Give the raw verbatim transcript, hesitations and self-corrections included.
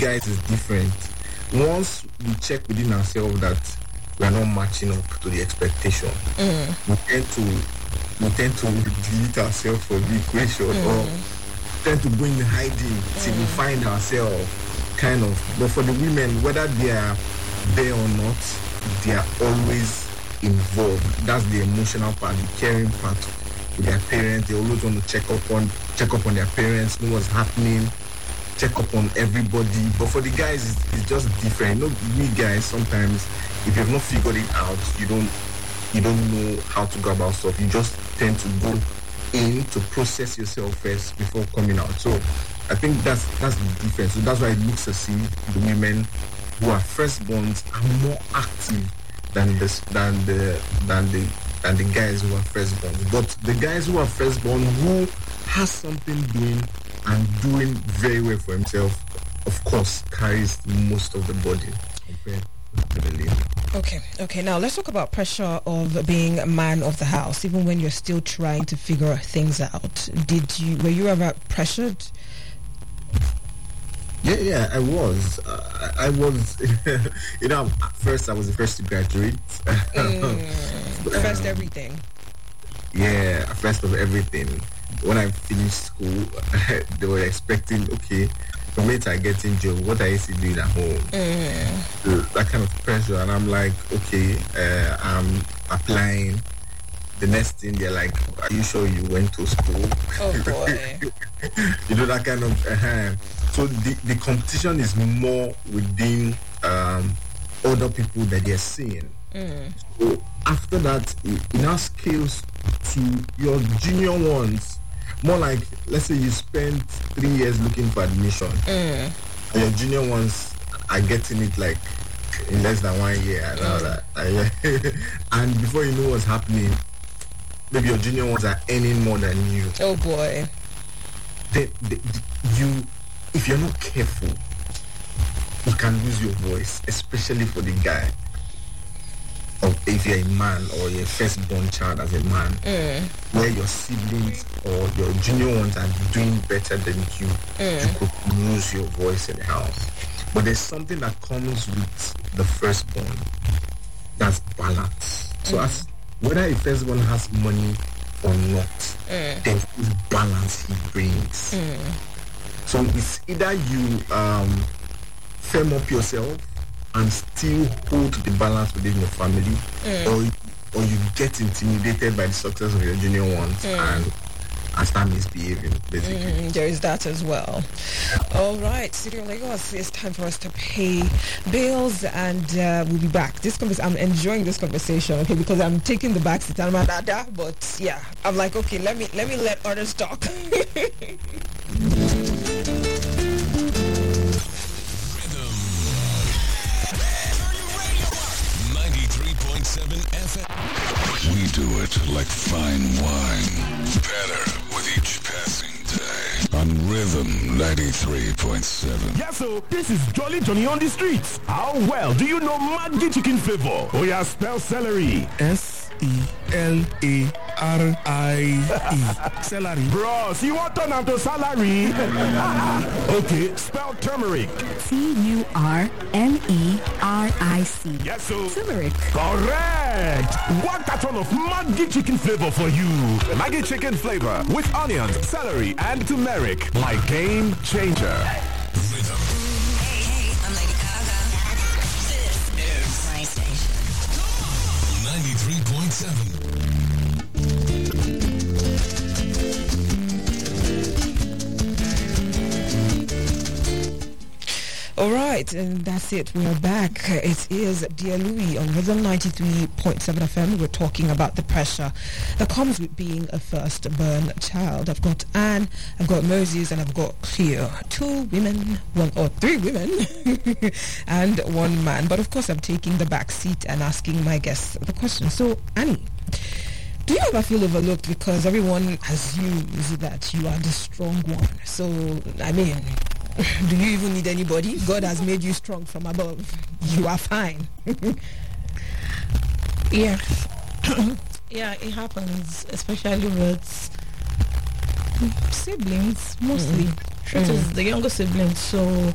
guys is different. Once we check within ourselves that we are not matching up to the expectation, mm. we tend to we tend to delete ourselves from the equation mm. or tend to go in hiding mm. till we find ourselves kind of. But for the women, whether they are there or not, they are always involved. That's the emotional part, the caring part with their parents. They always want to check up on check up on their parents, know what's happening, check up on everybody. But for the guys, it's, it's just different. You know, we guys sometimes, if you've not figured it out, you don't you don't know how to go about stuff. You just tend to go in to process yourself first before coming out. So I think that's that's the difference. So that's why it looks as if the women who are firstborns are more active than the than the than the than the guys who are firstborn. But the guys who are firstborn who has something doing and doing very well for himself, of course, carries most of the body compared to the lady. Okay, okay. Now let's talk about pressure of being a man of the house, even when you're still trying to figure things out. Did you were you ever pressured? Yeah, yeah, I was. Uh, I was, you know, at first I was the first to graduate. Mm, first everything. Yeah, first of everything. When I finished school, they were expecting, okay, the mates are getting job. What are you still doing at home? Mm. So that kind of pressure. And I'm like, okay, uh, I'm applying. The next thing, they're like, are you sure you went to school? Oh, boy. You know, that kind of... Uh, so the, the competition is more within um, other people that they're seeing. Mm. So after that, it, it now scales to your junior ones. More like, let's say you spend three years looking for admission. Mm. And your junior ones are getting it like in less than one year. And, all that. And before you know what's happening, maybe your junior ones are earning more than you. Oh boy. They, they, you, if you're not careful, you can lose your voice, especially for the guy. Or if you're a man or you're a firstborn child as a man, mm. where your siblings or your junior ones are doing better than you, mm. you could lose your voice in the house. But there's something that comes with the firstborn. That's balance. So mm. as whether a firstborn has money or not, mm. there's this balance he brings. Mm. So it's either you um, firm up yourself and still hold the balance within your family, mm. or or you get intimidated by the success of your junior ones mm. and and start misbehaving, basically. Mm, there is that as well. All right, City of Lagos, it's time for us to pay bills, and uh, we'll be back. This convers- I'm enjoying this conversation, okay, because I'm taking the back seat. I'm like, but yeah, I'm like, okay, let me let me let others talk. ninety-three point seven F M. We do it like fine wine. Better with each passing day. On Rhythm ninety-three point seven. Yes, so this is Jolly Johnny on the streets. How well do you know Maggi chicken flavor? Oh yeah, spell celery. S E L A R I E. Celery. Bros, you want to turn to salary? Okay, spell turmeric. T U R M E R I C. Yes, so. Turmeric. Correct. One carton of Maggi chicken flavor for you. Maggi chicken flavor with onions, celery, and turmeric. My game changer. Rhythm. Hey, hey, I'm Lady Gaga. This is my station. ninety-three point seven. All right, and that's it. We are back. It is Dear Louis on Rhythm ninety-three point seven F M. We're talking about the pressure that comes with being a first-born child. I've got Anne, I've got Moses, and I've got Cleo. Two women, one or three women, and one man. But of course, I'm taking the back seat and asking my guests the question. So, Annie, do you ever feel overlooked because everyone assumes that you are the strong one? So, I mean, do you even need anybody? God has made you strong from above. You are fine. Yeah. Yeah, it happens, especially with siblings, mostly. Mm. Truth mm. is, the younger siblings, so